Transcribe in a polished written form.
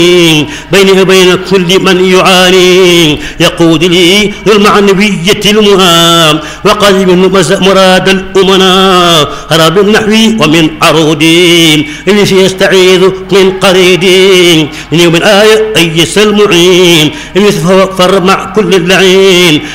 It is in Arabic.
بيني وبين كل من يعاني يقود لي المعنوية المهام وقلب مراد الأمناء هرب من نحوي ومن عرودي إني يستعيذ من قريدي من يوم الآية أيس المعين إني فر مع كل اللعين